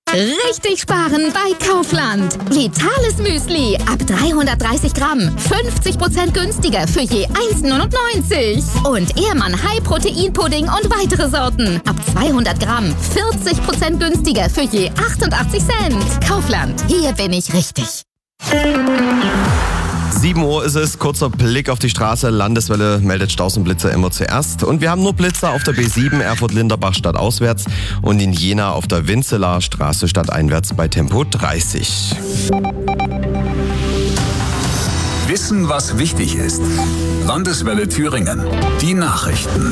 Richtig sparen bei Kaufland. Vitales Müsli ab 330 Gramm. 50% günstiger für je 1,99. Und Ehrmann High Protein Pudding und weitere Sorten. Ab 200 Gramm. 40% günstiger für je 88 Cent. Kaufland. Hier bin ich richtig. 7 Uhr ist es, kurzer Blick auf die Straße. Landeswelle meldet Staus und Blitzer immer zuerst. Und wir haben nur Blitzer auf der B7 Erfurt-Linderbach stadtauswärts und in Jena auf der Winzelaer Straße stadteinwärts bei Tempo 30. Wissen, was wichtig ist. Landeswelle Thüringen. Die Nachrichten.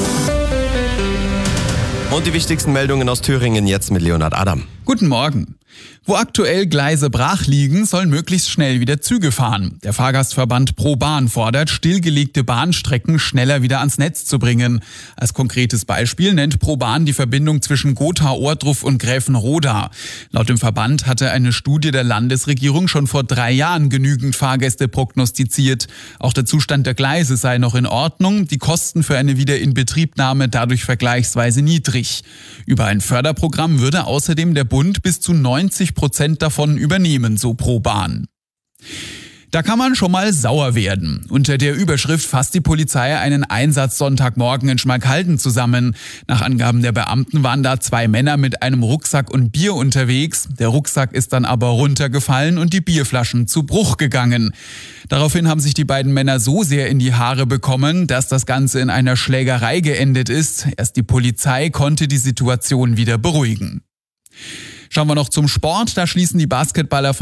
Und die wichtigsten Meldungen aus Thüringen jetzt mit Leonhard Adam. Guten Morgen. Wo aktuell Gleise brach liegen, sollen möglichst schnell wieder Züge fahren. Der Fahrgastverband ProBahn fordert, stillgelegte Bahnstrecken schneller wieder ans Netz zu bringen. Als konkretes Beispiel nennt ProBahn die Verbindung zwischen Gotha-Ohrdruf und Gräfenroda. Laut dem Verband hatte eine Studie der Landesregierung schon vor 3 Jahren genügend Fahrgäste prognostiziert. Auch der Zustand der Gleise sei noch in Ordnung, die Kosten für eine Wiederinbetriebnahme dadurch vergleichsweise niedrig. Über ein Förderprogramm würde außerdem der Bund bis zu 90% davon übernehmen, so ProBahn. Da kann man schon mal sauer werden. Unter der Überschrift fasst die Polizei einen Einsatz Sonntagmorgen in Schmalkalden zusammen. Nach Angaben der Beamten waren da 2 Männer mit einem Rucksack und Bier unterwegs. Der Rucksack ist dann aber runtergefallen und die Bierflaschen zu Bruch gegangen. Daraufhin haben sich die beiden Männer so sehr in die Haare bekommen, dass das Ganze in einer Schlägerei geendet ist. Erst die Polizei konnte die Situation wieder beruhigen. Schauen wir noch zum Sport. Da schließen die Basketballer von